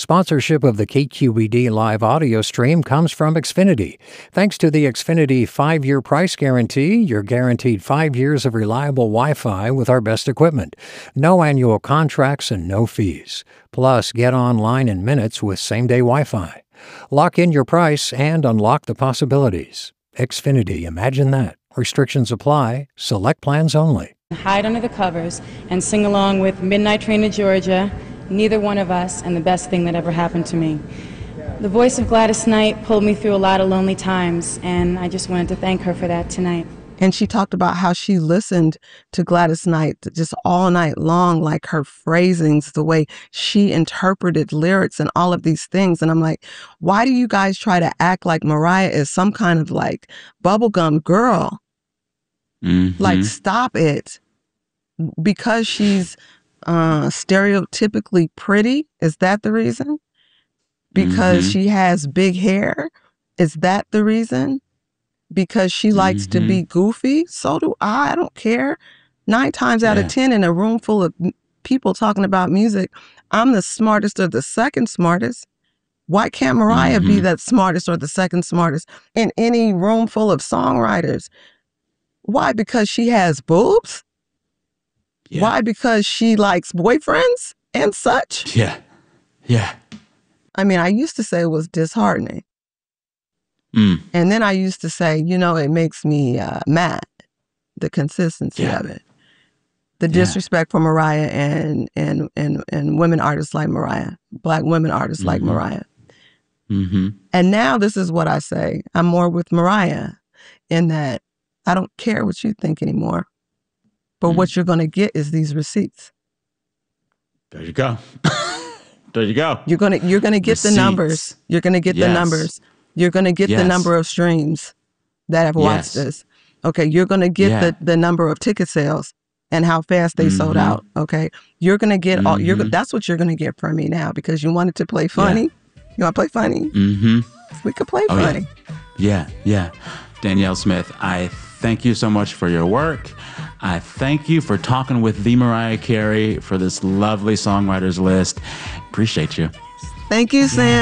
Sponsorship of the KQED live audio stream comes from Xfinity. Thanks to the Xfinity 5-year price guarantee, you're guaranteed 5 years of reliable Wi-Fi with our best equipment. No annual contracts and no fees. Plus, get online in minutes with same-day Wi-Fi. Lock in your price and unlock the possibilities. Xfinity, imagine that. Restrictions apply. Select plans only. Hide under the covers and sing along with Midnight Train to Georgia, Neither One of Us, and The Best Thing That Ever Happened to Me. The voice of Gladys Knight pulled me through a lot of lonely times, and I just wanted to thank her for that tonight. And she talked about how she listened to Gladys Knight just all night long, like her phrasings, the way she interpreted lyrics and all of these things. And I'm like, why do you guys try to act like Mariah is some kind of like bubblegum girl? Mm-hmm. Like, stop it. Because she's stereotypically pretty, is that the reason? Because she has big hair, is that the reason? Because she likes to be goofy, so do I. I don't care. 9 times out of 10 in a room full of people talking about music, I'm the smartest or the second smartest. Why can't Mariah be that smartest or the second smartest in any room full of songwriters? Why? Because she has boobs? Yeah. Why? Because she likes boyfriends and such? Yeah. Yeah. I mean, I used to say it was disheartening. And then I used to say, you know, it makes me mad, the consistency of it. The disrespect for Mariah and women artists like Mariah, Black women artists like Mariah. And now this is what I say. I'm more with Mariah in that I don't care what you think anymore. But what you're going to get is these receipts. There you go. There you go. You're gonna get Receipts. the numbers. You're gonna get the numbers. You're gonna get the number of streams that have watched this. Okay, you're gonna get the number of ticket sales and how fast they sold out. Okay, you're gonna get all. That's what you're gonna get from me now because you wanted to play funny. You want to play funny? We could play funny. Yeah. Danielle Smith, I thank you so much for your work. I thank you for talking with the Mariah Carey for this lovely songwriters list. Appreciate you. Thank you, Sam.